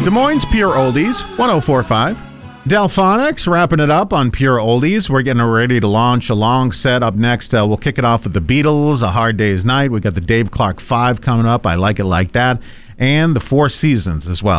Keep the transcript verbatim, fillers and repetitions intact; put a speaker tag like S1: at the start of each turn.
S1: Des Moines Pure Oldies, one oh four point five. Delphonics wrapping it up on Pure Oldies. We're getting ready to launch a long set up next. Uh, we'll kick it off with the Beatles, A Hard Day's Night. We got the Dave Clark five coming up. I Like It Like That. And the Four Seasons as well.